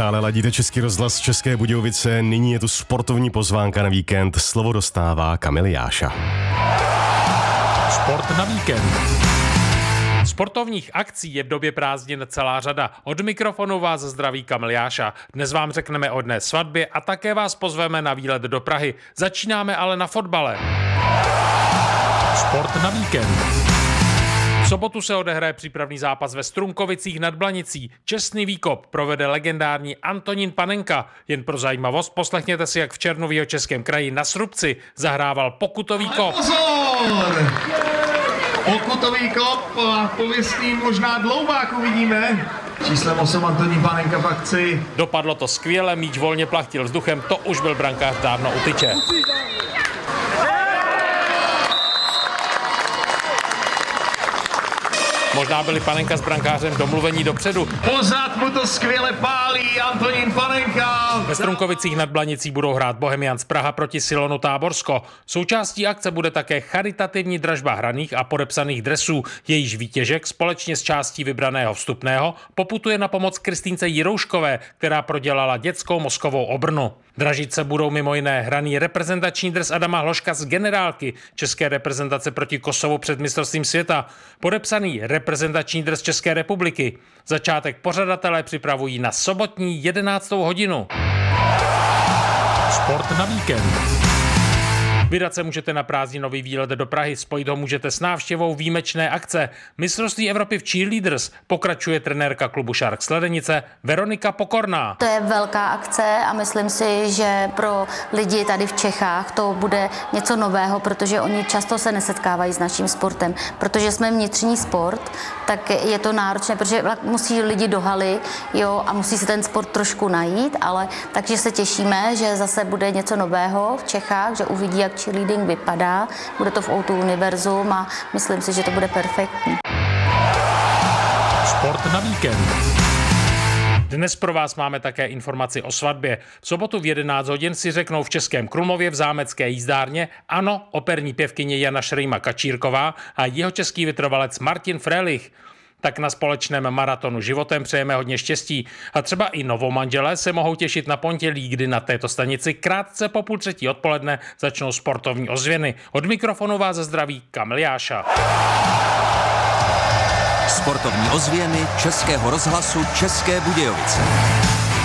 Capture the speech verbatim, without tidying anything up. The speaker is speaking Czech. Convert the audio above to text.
Stále ladíte Český rozhlas České Budějovice, nyní je tu sportovní pozvánka na víkend. Slovo dostává Kamil Jáša. Sport na víkend. Sportovních akcí je v době prázdnin celá řada. Od mikrofonu vás zdraví Kamil Jáša. Dnes vám řekneme o dné svatbě a také vás pozveme na výlet do Prahy. Začínáme ale na fotbale. Sport na víkend. V sobotu se odehraje přípravný zápas ve Strunkovicích nad Blanicí. Čestný výkop provede legendární Antonín Panenka. Jen pro zajímavost poslechněte si, jak v červnu v Jihočeském kraji na Srubci zahrával pokutový kop. Pozor! Pokutový kop a pověstný možná dloubák uvidíme. Číslem osm Antonín Panenka v akci. Dopadlo to skvěle, míč volně plachtil vzduchem, to už byl brankář dávno u tyče. Možná byli Panenka s brankářem domluvení dopředu. Pozad mu to skvěle pálí Antonín Panenka. Ve Strunkovicích nad Blanicí budou hrát Bohemians Praha proti Silonu Táborsko. Součástí akce bude také charitativní dražba hraných a podepsaných dresů. Jejíž výtěžek společně s částí vybraného vstupného poputuje na pomoc Kristýnce Jirouškové, která prodělala dětskou mozkovou obrnu. Dražit se budou mimo jiné hraný reprezentační dres Adama Hloška z generálky české reprezentace proti Kosovu před mistrovstvím světa, podepsaný reprezentační dres České republiky. Začátek pořadatelé připravují na sobotní jedenáctou hodinu. Sport na víkend. Vydat se můžete na prázdninový výlet do Prahy, spojit ho můžete s návštěvou výjimečné akce. Mistrovství Evropy v cheerleaders pokračuje trenérka klubu Shark Sledenice Veronika Pokorná. To je velká akce a myslím si, že pro lidi tady v Čechách to bude něco nového, protože oni často se nesetkávají s naším sportem. Protože jsme vnitřní sport, tak je to náročné, protože musí lidi do haly, jo, a musí si ten sport trošku najít, ale takže se těšíme, že zase bude něco nového v Čechách, že uvidí, jak cheerleading vypadá. Bude to v O dva Univerzum a myslím si, že to bude perfektní. Sport na víkend. Dnes pro vás máme také informaci o svatbě. V sobotu v jedenáct hodin si řeknou v Českém Krumlově v zámecké jízdárně ano operní pěvkyně Jana Šrejma Kačírková a jihočeský vytrvalec Martin Frélich. Tak na společném maratonu životem přejeme hodně štěstí. A třeba i novomanželé se mohou těšit na pondělí, kdy na této stanici krátce po půl třetí odpoledne začnou sportovní ozvěny. Od mikrofonu vás zdraví Kamil Jáša. Sportovní ozvěny Českého rozhlasu České Budějovice.